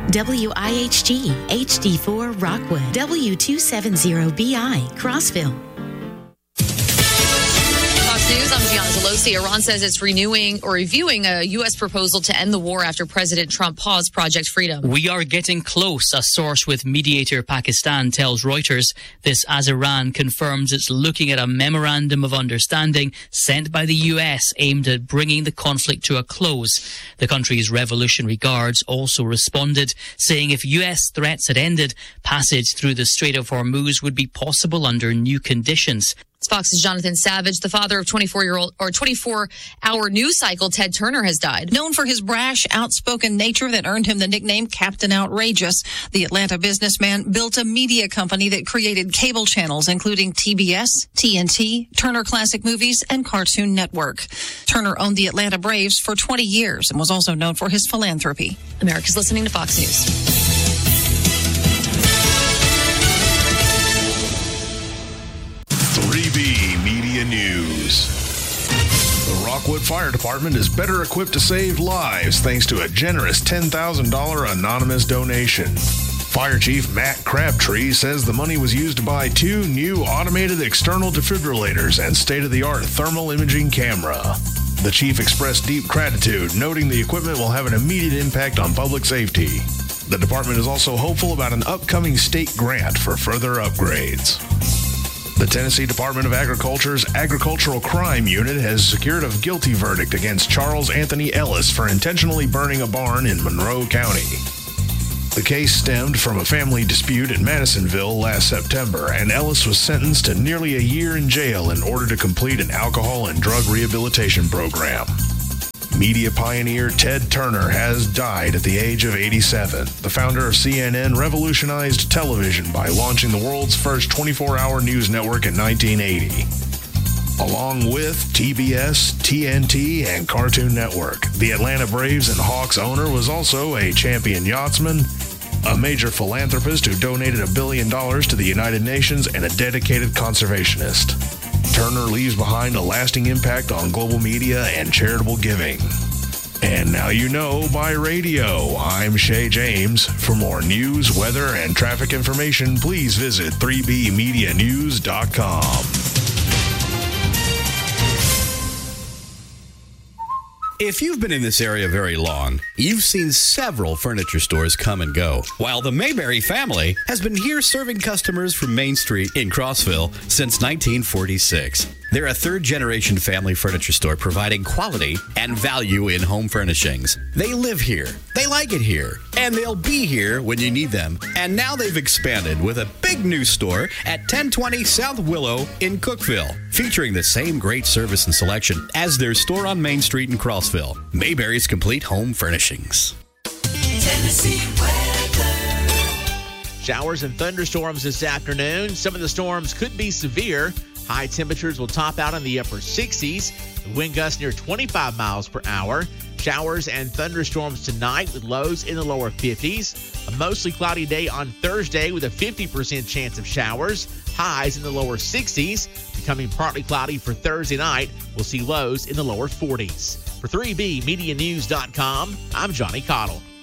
WIHG HD4 Rockwood, W270BI Crossville. News. I'm Gianna Delosi. Iran says it's reviewing a U.S. proposal to end the war after President Trump paused Project Freedom. We are getting close, a source with mediator Pakistan tells Reuters. This as Iran confirms it's looking at a memorandum of understanding sent by the U.S. aimed at bringing the conflict to a close. The country's Revolutionary Guards also responded, saying if U.S. threats had ended, passage through the Strait of Hormuz would be possible under new conditions. Fox's Jonathan Savage, the father of 24-hour news cycle Ted Turner, has died. Known for his brash, outspoken nature that earned him the nickname Captain Outrageous, the Atlanta businessman built a media company that created cable channels including TBS, TNT, Turner Classic Movies, and Cartoon Network. Turner owned the Atlanta Braves for 20 years and was also known for his philanthropy. America's listening to Fox News. Media News. The Rockwood Fire Department is better equipped to save lives thanks to a generous $10,000 anonymous donation. Fire Chief Matt Crabtree says the money was used to buy 2 new automated external defibrillators and state-of-the-art thermal imaging camera. The chief expressed deep gratitude, noting the equipment will have an immediate impact on public safety. The department is also hopeful about an upcoming state grant for further upgrades. The Tennessee Department of Agriculture's Agricultural Crime Unit has secured a guilty verdict against Charles Anthony Ellis for intentionally burning a barn in Monroe County. The case stemmed from a family dispute in Madisonville last September, and Ellis was sentenced to nearly a year in jail in order to complete an alcohol and drug rehabilitation program. Media pioneer Ted Turner has died at the age of 87. The founder of CNN revolutionized television by launching the world's first 24-hour news network in 1980. Along with TBS, TNT, and Cartoon Network, the Atlanta Braves and Hawks owner was also a champion yachtsman, a major philanthropist who donated $1 billion to the United Nations, and a dedicated conservationist. Turner leaves behind a lasting impact on global media and charitable giving. And now you know by radio. I'm Shay James. For more news, weather, and traffic information, please visit 3bmedianews.com. If you've been in this area very long, you've seen several furniture stores come and go, while the Mayberry family has been here serving customers from Main Street in Crossville since 1946. They're a third-generation family furniture store providing quality and value in home furnishings. They live here, they like it here, and they'll be here when you need them. And now they've expanded with a big new store at 1020 South Willow in Cookeville, featuring the same great service and selection as their store on Main Street in Crossville. Mayberry's Complete Home Furnishings. Tennessee weather. Showers and thunderstorms this afternoon. Some of the storms could be severe. High temperatures will top out in the upper 60s. The wind gusts near 25 miles per hour. Showers and thunderstorms tonight with lows in the lower 50s. A mostly cloudy day on Thursday with a 50% chance of showers. Highs in the lower 60s. Becoming partly cloudy for Thursday night. We'll see lows in the lower 40s. For 3BMediaNews.com, I'm Johnny Cottle.